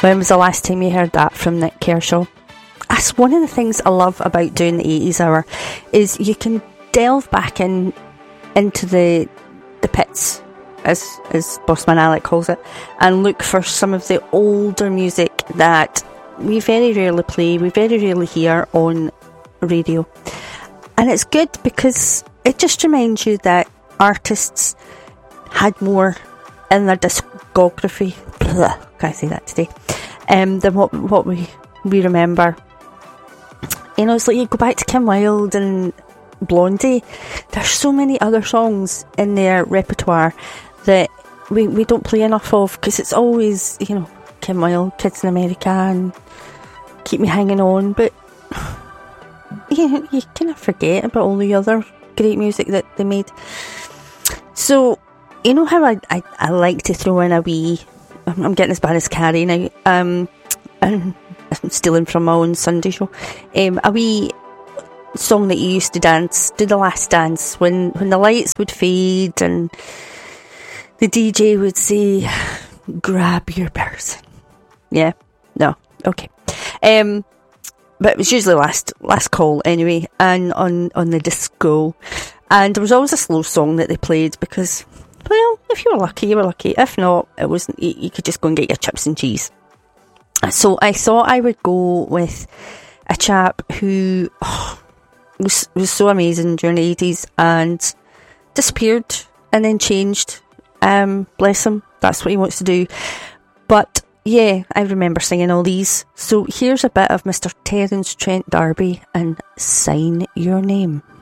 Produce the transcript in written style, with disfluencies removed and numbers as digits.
When was the last time you heard that from Nick Kershaw? That's one of the things I love about doing the 80s hour, is you can delve back into the pits, as Bossman Alec calls it, and look for some of the older music that we very rarely play, we very rarely hear on radio. And it's good because it just reminds you that artists had more in their discography, can't say that today, than what we remember. You know, it's like you go back to Kim Wilde and Blondie, there's so many other songs in their repertoire that we don't play enough of, because it's always, you know, Kim Wilde, Kids in America and Keep Me Hanging On, but you kind of forget about all the other great music that they made. So, you know how I like to throw in a wee, I'm getting as bad as Carrie now, and I'm stealing from my own Sunday show, a wee song that you used to do the last dance, when the lights would fade and the DJ would say, grab your person. Yeah? No? Okay. But it was usually last call anyway, and on the disco. And there was always a slow song that they played because, well, if you were lucky, you were lucky. If not, it wasn't. You could just go and get your chips and cheese. So I thought I would go with a chap who was so amazing during the 80s and disappeared and then changed. Bless him. That's what he wants to do. But yeah, I remember singing all these. So here's a bit of Mr. Terence Trent D'Arby and Sign Your Name.